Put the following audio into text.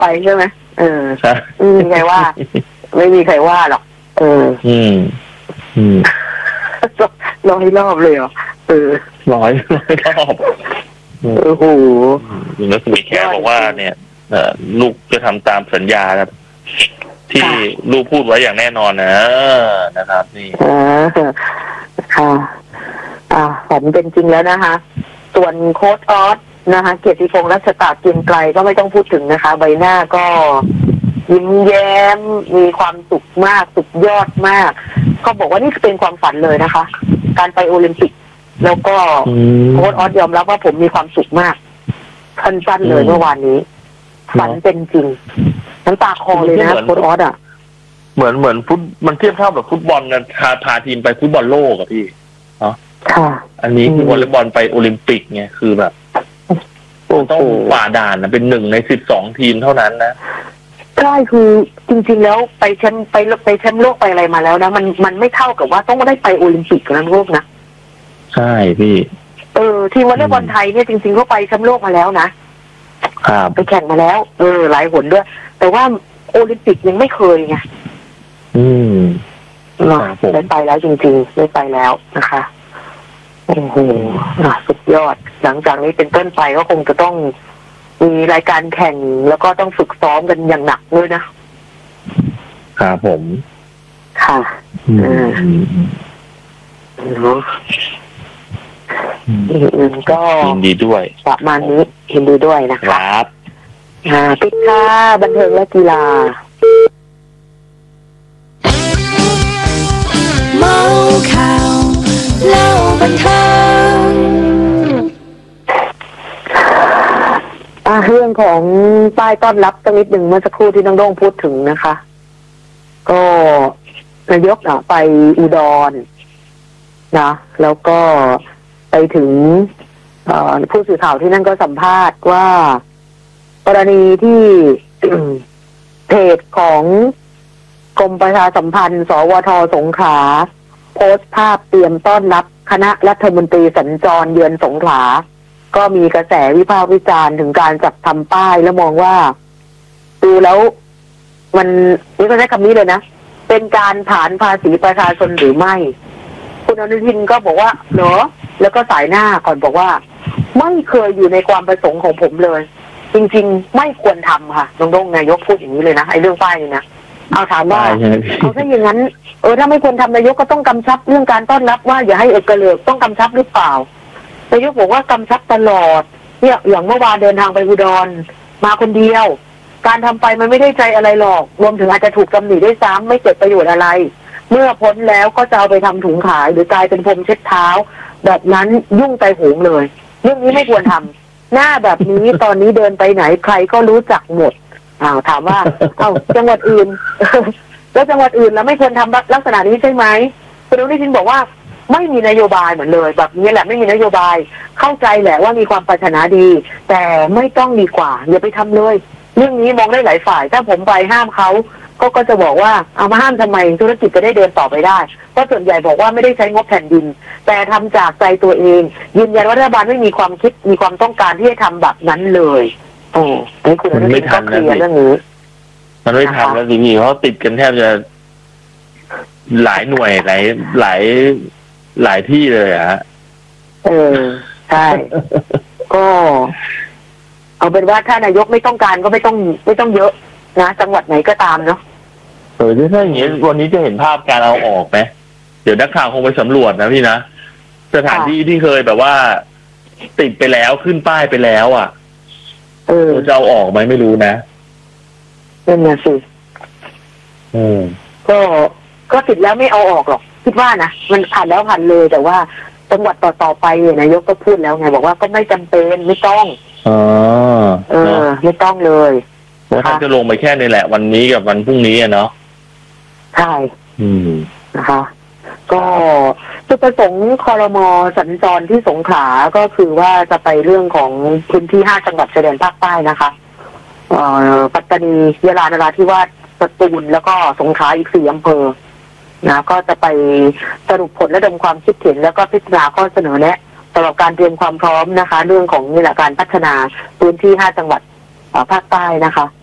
ไปใช่ไหมไม่มีใครว่าไม่มีใครว่าหรอก100 รอบเลยเหรอ 100 รอบโอ้โหแล้วสุมีแขกบอกว่าเนี่ยลูกจะทำตามสัญญาครับที่ลูกพูดไว้อย่างแน่นอนนะครับนี่ค่ะฝันเป็นจริงแล้วนะคะส่วนโค้ชออสนะคะเกียรติพงษ์รัชตาเกียงไกลก็ไม่ต้องพูดถึงนะคะใบหน้าก็ยิ้มแย้มมีความสุขมากสุดยอดมากเขาบอกว่านี่เป็นความฝันเลยนะคะการไปโอลิมปิกแล้วก็โค้ชออสยอมรับว่าผมมีความสุขมากสั้นๆเลยเมื่อวานนี้ฝันเป็นจริงน้ำตาคลอเลยนะโค้ชออสเหมือนฟุตมันเทียบเท่ากับฟุตบอลกันพาทีมไปฟุตบอลโลกอะพี่ค่ะอันนี้คือวอลเลย์บอลไปโอลิมปิกไงคือแบบต้องฝ่าด่านนะเป็น1 ใน 12 ทีมเท่านั้นนะใช่คือจริงๆแล้วไปแชมป์โลกไปอะไรมาแล้วนะมันไม่เท่ากับว่าต้องได้ไปโอลิมปิกนะโลกนะใช่พี่ทีมวอลเลย์บอลไทยเนี่ยจริงๆก็ไปแชมป์โลกมาแล้วนะไปแข่งมาแล้วหลายหนด้วยแต่ว่าโอลิมปิกยังไม่เคยไงได้ไปแล้วจริงๆได้ไปแล้วนะคะโอ้โหสุดยอดหลังจากนี้เป็นต้นไปก็คงจะต้องมีรายการแข่งแล้วก็ต้องฝึกซ้อมกันอย่างหนักด้วยนะครับผมค่ะอื่นก็ยินดีด้วยประมาณนี้ยินดีด้วยนะครับปิดค่ะบันเทิงและกีฬาเมาข่าวเล่าบันเทิงเรื่องของป้ายต้อนรับตั้งนิดหนึ่งเมื่อสักครู่ที่น้องโด่งพูดถึงนะคะก็นายกไปอุดรนะแล้วก็ไปถึงผู้สื่อข่าวที่นั่นก็สัมภาษณ์ว่ากรณีที่ เพจของกรมประชาสัมพันธ์สวท.สงขลาโพสต์ภาพเตรียมต้อนรับคณะรัฐมนตรีสัญจรเยือนสงขลาก็มีกระแสวิพากษ์วิจารณ์ถึงการจัดทำป้ายแล้วมองว่าดูแล้วมันนี่ก็ใช้คำนี้เลยนะเป็นการฐานภาษีประชาชนหรือไม่คุณอนุทินก็บอกว่าเหรอแล้วก็สายหน้าก่อนบอกว่าไม่เคยอยู่ในความประสงค์ของผมเลยจริงๆไม่ควรทำค่ะน้องโด่งนายกพูดอย่างนี้เลยนะไอ้เรื่องป้ายนี่นะเอาถามว่าเอาถ้าอย่างนั้นถ้าไม่ควรทำนายกก็ต้องกำชับเรื่องการต้อนรับว่าอย่าให้เอกเลิกต้องกำชับหรือเปล่านายกบอกว่ากำชับตลอดเนี่ยอย่างเมื่อวานเดินทางไปอุดรมาคนเดียวการทำไปมันไม่ได้ใจอะไรหรอกรวมถึงอาจจะถูกตำหนิด้วยซ้ำไม่เกิดประโยชน์อะไรเมื่อพ้นแล้วก็จะเอาไปทำถุงขายหรือกลายเป็นพรมเช็ดเท้าแบบนั้นยุ่งใจโหงเลยเรื่องนี้ไม่ควรทำหน้าแบบนี้ตอนนี้เดินไปไหนใครก็รู้จักหมดถามว่าจังหวัดอื่น แล้วจังหวัดอื่นแล้วไม่ควรทำลักษณะนี้ใช่ไหมคุณอนุทินบอกว่าไม่มีนโยบายเหมือนเลยแบบนี้แหละไม่มีนโยบายเข้าใจแหละว่ามีความปรารถนาดีแต่ไม่ต้องดีกว่าอย่าไปทำเลยเรื่องนี้มองได้หลายฝ่ายถ้าผมไปห้ามเขาก็จะบอกว่าเอามาห้ามทำไมธุรกิจจะได้เดินต่อไปได้เพราะส่วนใหญ่บอกว่าไม่ได้ใช้งบแผ่นดินแต่ทำจากใจตัวเองยืนยันว่ารัฐบาลไม่มีความคิดมีความต้องการที่จะทำแบบนั้นเลยนี่คุณอนุทินก็เคลียร์เรื่องนี้มันไม่ทันแล้วพี่เพราะติดกันแทบจะหลายหน่วยหลายที่เลยใช่ก็เอาเป็นว่าถ้านายกไม่ต้องการก็ไม่ต้องเยอะนะจังหวัดไหนก็ตามเนาะถ้าอย่างนี้วันนี้จะเห็นภาพการเอาออกไหมเดี๋ยวนักข่าวคงไปสำรวจนะพี่นะสถานที่ที่เคยแบบว่าติดไปแล้วขึ้นป้ายไปแล้วจะเอาออกไหมไม่รู้นะนั่นน่ะสิก็ติดแล้วไม่เอาออกหรอกคิดว่านะมันผ่านแล้วผ่านเลยแต่ว่าจังหวัดต่อไปนายกก็พูดแล้วไงบอกว่าก็ไม่จำเป็นไม่ต้องไม่ต้องเลยเพราะท่านจะลงไปแค่นี้แหละวันนี้กับวันพรุ่งนี้เนาะใช่นะคะก็จุดประสงค์ครม.สัญจรที่สงขลาก็คือว่าจะไปเรื่องของพื้นที่5จังหวัดชายแดนภาคใต้นะคะปัตตานียะลานราธิวาสสตูลแล้วก็สงขลาอีก4อำเภอนะก็จะไปสรุปผลและดมความคิดเห็นแล้วก็พิจารณาข้อเสนอแนะสำหรับการเตรียมความพร้อมนะคะเรื่องของนี่แหละการพัฒนาพื้นที่5จังหวัดภาคใต้นะคะ